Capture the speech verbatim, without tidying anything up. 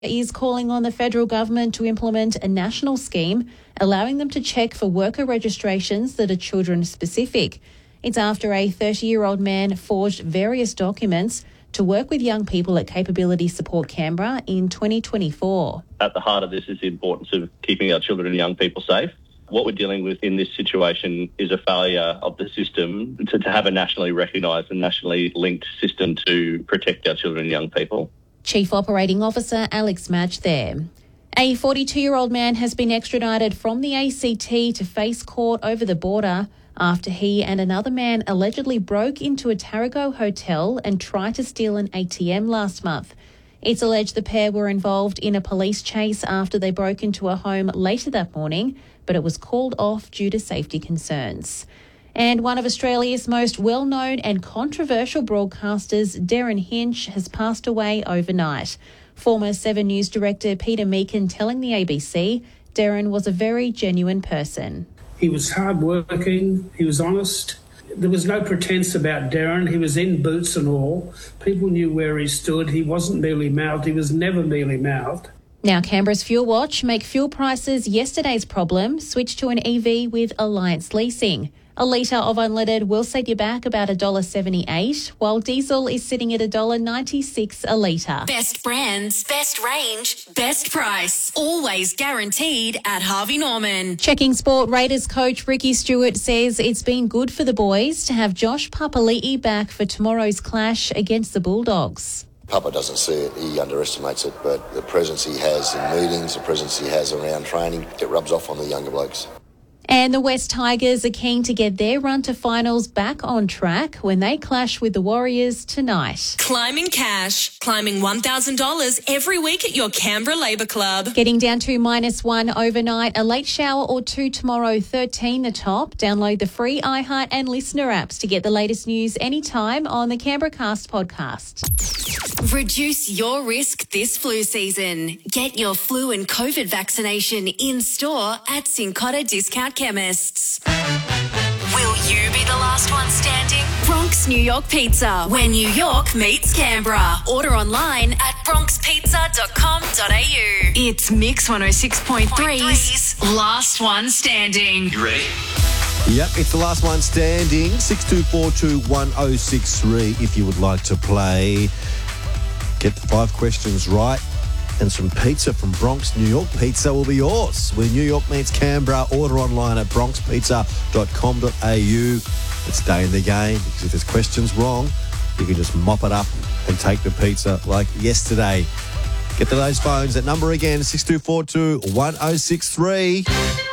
Is calling on the federal government to implement a national scheme allowing them to check for worker registrations that are children-specific. It's after a thirty-year-old man forged various documents to work with young people at Capability Support Canberra in twenty twenty-four. At the heart of this is the importance of keeping our children and young people safe. What we're dealing with in this situation is a failure of the system to, to have a nationally recognised and nationally linked system to protect our children and young people. Chief Operating Officer Alex Madge there. A forty-two-year-old man has been extradited from the A C T to face court over the border after he and another man allegedly broke into a Tarago hotel and tried to steal an A T M last month. It's alleged the pair were involved in a police chase after they broke into a home later that morning, but it was called off due to safety concerns. And one of Australia's most well-known and controversial broadcasters, Darren Hinch, has passed away overnight. Former Seven News director Peter Meakin telling the A B C, Darren was a very genuine person. He was hard-working, he was honest. There was no pretense about Darren. He was in boots and all. People knew where he stood. He wasn't mealy-mouthed. He was never mealy-mouthed. Now, Canberra's Fuel Watch make fuel prices yesterday's problem switch to an E V with Alliance Leasing. A litre of unleaded will set you back about one dollar seventy-eight, while diesel is sitting at one dollar ninety-six a litre. Best brands, best range, best price. Always guaranteed at Harvey Norman. Checking sport, Raiders coach Ricky Stewart says it's been good for the boys to have Josh Papali'i back for tomorrow's clash against the Bulldogs. Papa doesn't see it, he underestimates it, but the presence he has in meetings, the presence he has around training, it rubs off on the younger blokes. And the West Tigers are keen to get their run to finals back on track when they clash with the Warriors tonight. Climbing cash, climbing one thousand dollars every week at your Canberra Labour Club. Getting down to minus one overnight, a late shower or two tomorrow, thirteen the top. Download the free iHeart and Listener apps to get the latest news anytime on the Canberra Cast podcast. Reduce your risk this flu season. Get your flu and COVID vaccination in store at Cincotta Discount Chemists. Will you be the last one standing? Bronx New York Pizza, where New York meets Canberra. Order online at bronx pizza dot com dot a u. It's Mix one oh six point three's Last One Standing. You ready? Yep, it's the last one standing. six two four two one oh six three if you would like to play. Get the five questions right, and some pizza from Bronx New York Pizza will be yours. When New York meets Canberra, order online at bronx pizza dot com dot a u. Let's stay in the game, because if there's questions wrong, you can just mop it up and take the pizza like yesterday. Get to those phones. That number again, six two four two one oh six three.